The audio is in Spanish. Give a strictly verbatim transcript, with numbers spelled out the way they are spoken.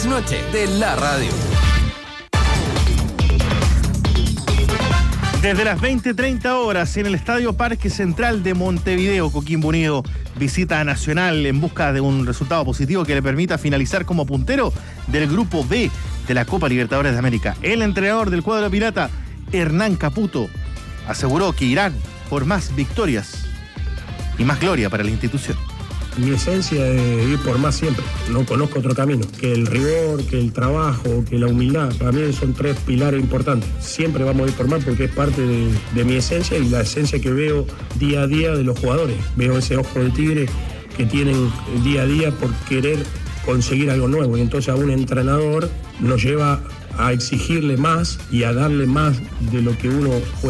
Noche de la radio. Desde las veinte treinta horas en el Estadio Parque Central de Montevideo, Coquimbo Unido visita a Nacional en busca de un resultado positivo que le permita finalizar como puntero del Grupo B de la Copa Libertadores de América. El entrenador del cuadro pirata, Hernán Caputo, aseguró que irán por más victorias y más gloria para la institución. Mi esencia es ir por más siempre. No conozco otro camino. Que el rigor, que el trabajo, que la humildad. Para mí son tres pilares importantes. Siempre vamos a ir por más porque es parte de, de mi esencia y la esencia que veo día a día de los jugadores. Veo ese ojo de tigre que tienen día a día por querer conseguir algo nuevo. Y entonces a un entrenador nos lleva a exigirle más y a darle más de lo que uno juega.